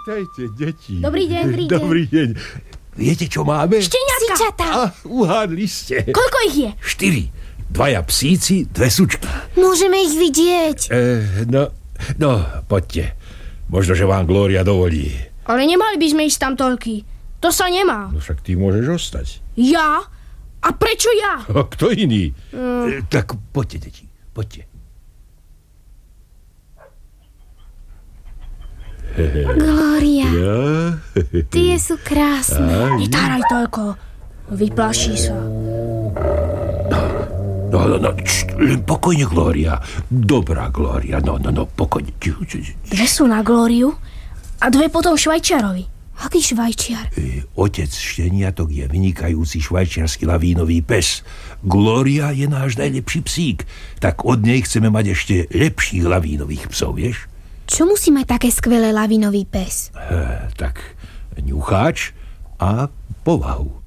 Vítajte, deti. Dobrý deň. Dobrý deň. Viete, čo máme? Šteniatka. Uhádli ste. Koľko ich je? 4. 2 psíci, 2 sučky. Môžeme ich vidieť. No, poďte. Možno, že vám Glória dovolí. Ale nemali by sme ísť tam toľky. To sa nemá. No však ty môžeš ostať. Ja? A prečo ja? A kto iný? Tak poďte, deti, poďte. Glória, Ja? tie sú krásne. Netáraj toľko. Vyplaší sa. No, len pokojne, Glória. Dobrá Glória, no, pokojne. 2 sú na Glóriu a 2 potom Švajčiarovi. Aký Švajčiar? Otec šteniatok je vynikajúci švajčiarsky lavínový pes. Glória je náš najlepší psík. Tak od nej chceme mať ešte lepších lavínových psov, vieš? Čo musí mať také skvelé lavínový pes? Tak ňucháč a povahu.